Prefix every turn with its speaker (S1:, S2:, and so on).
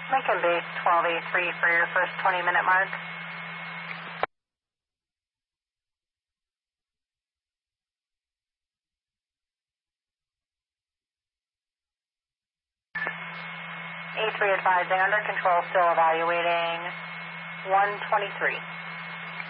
S1: Lincoln Base 12A3 for your first 20-minute mark. A3 advising under control, still evaluating 123.